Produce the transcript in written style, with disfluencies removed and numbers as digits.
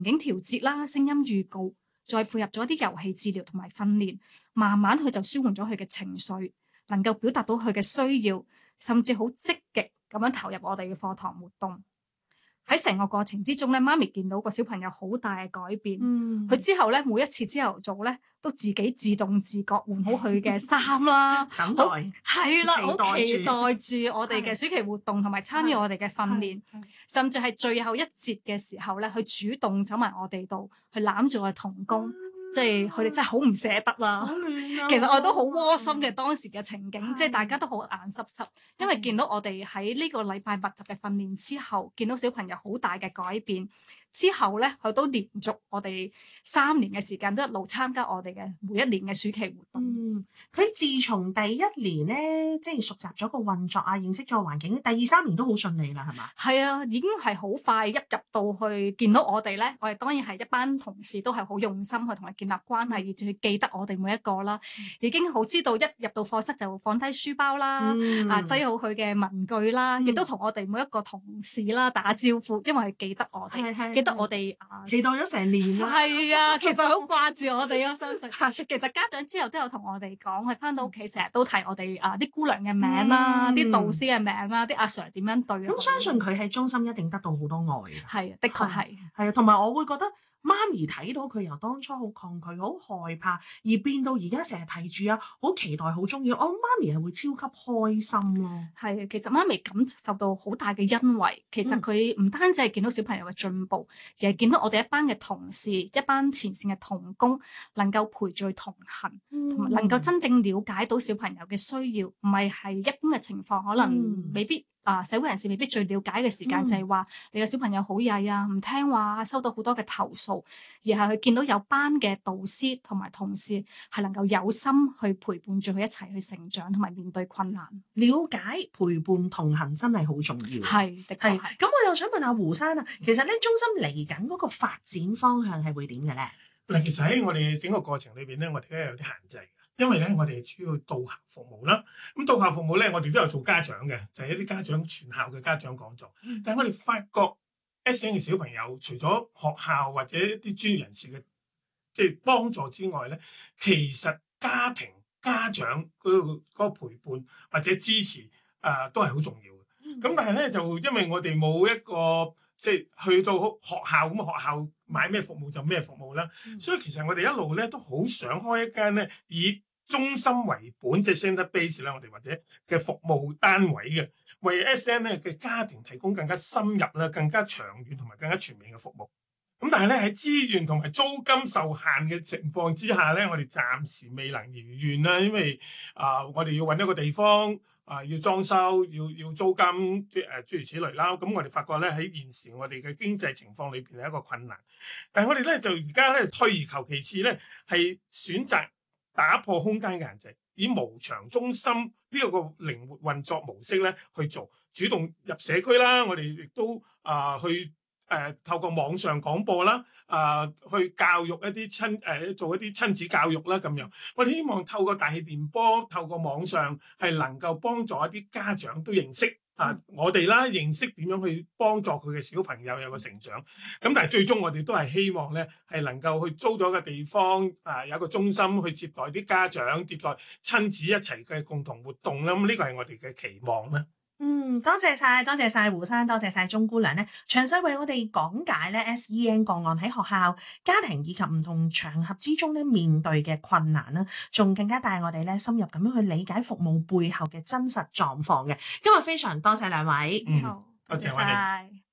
境調節啦、聲音預告，再配合咗啲遊戲治療同埋訓練，慢慢佢就舒緩咗佢嘅情緒，能夠表達到佢嘅需要，甚至好積極咁樣投入我哋嘅課堂活動。喺成個過程之中咧，媽咪見到個小朋友好大嘅改變。佢之後咧，每一次朝頭早咧，都自己自動自覺換好佢嘅衫啦， 等待係啦，好期待住住我哋嘅暑期活動同埋參與我哋嘅訓練，甚至係最後一節嘅時候咧，佢主動走埋我哋度，去攬住我哋同工。即係佢哋真係好唔捨得啦，其實我哋都好窩心嘅當時嘅情景，即係大家都好眼濕濕，因為見到我哋喺呢個禮拜密集嘅訓練之後，見到小朋友好大嘅改變。之後咧，佢都連續我哋3年嘅時間都一路參加我哋嘅每一年嘅暑期活動。 佢自從第一年咧，即係熟習咗個運作啊，認識咗個環境，第2、3年都好順利啦，係嘛？ 係啊，已經係好快一入到去見到我哋咧，我哋當然係一班同事都係好用心去同佢建立關係，以至去記得我哋每一個啦。已經好知道一入到課室就放低書包啦，擠好佢嘅文具啦，亦都同我哋每一個同事啦打招呼，因為佢記得我哋。記得我哋期待咗成年啦。 係啊，其實好掛住我哋啊，相信。其實家長之後都有同我哋講，佢翻到屋企成日都提我哋啲姑娘嘅名啦，啲導師嘅名啦，啲阿 Sir 點樣對。 咁相信佢喺中心一定得到好多愛嘅。 係，的確係。 係啊，同埋我會覺得媽咪睇到佢由當初好抗拒、好害怕，而變到而家成日提住啊，好期待、好中意，我諗媽咪係會超級開心咯。 係，其實媽咪感受到好大嘅欣慰。其實佢唔單止係見到小朋友嘅進步，而係見到我哋一班嘅同事、一班前線嘅同工能夠陪住同行，同埋能夠真正了解到小朋友嘅需要，唔係一般嘅情況，可能未必。社會人士未必最了解嘅時間就係話你個小朋友好曳啊，唔聽話，收到好多嘅投訴，而係佢見到有班嘅導師同埋同事係能夠有心去陪伴住佢一齊去成長同埋面對困難。 了解、陪伴、同行真係好重要。 係，的確係。 咁我又想問下胡生啊，其實咧中心嚟緊嗰個發展方向係會點嘅咧？ 嗱，其實喺我哋整個過程裏邊咧，我哋都有啲限制嘅。因為咧，我哋主要導校服務啦，咁導校服務咧，我哋都有做家長嘅，就係一啲家長全校嘅家長講座。但係我哋發覺 SEN 嘅小朋友，除咗學校或者一啲專業人士嘅即係幫助之外咧，其實家庭家長嗰個陪伴或者支持都係好重要嘅。咁但係咧，就因為我哋冇一個即係去到學校咁，學校買咩服務就咩服務啦。所以其實我哋一路咧都好想開一間咧以中心為本，即係 center base 啦，我哋或者嘅服務單位嘅，為 SEN 咧嘅家庭提供更加深入啦、更加長遠同埋更加全面嘅服務。咁但係咧喺資源同埋租金受限嘅情況之下咧，我哋暫時未能如願啦，因為我哋要揾一個地方要裝修、要租金，諸如此類啦。咁我哋發覺咧喺現時我哋嘅經濟情況裏邊係一個困難。但係我哋咧就而家咧退而求其次咧，係選擇打破空間嘅限制，以無牆中心呢個靈活運作模式咧去做，主動入社區啦。我哋亦都去透過網上廣播啦，去教育一啲做一啲親子教育啦咁樣。我哋希望透過大氣電波，透過網上係能夠幫助一啲家長都認識我哋啦，認識點樣去幫助佢嘅小朋友有個成長。咁但係最終我哋都係希望咧係能夠去租到一個地方有一個中心去接待啲家長，接待親子一齊嘅共同活動啦。咁呢個係我哋嘅期望啦。 多謝晒胡生，多謝晒鍾姑娘咧，詳細為我哋講解咧 SEN 個案喺學校、家庭以及唔同場合之中咧面對嘅困難啦，仲更加帶我哋咧深入咁樣去理解服務背後嘅真實狀況嘅。今日非常多謝兩位， 好， 多謝我哋。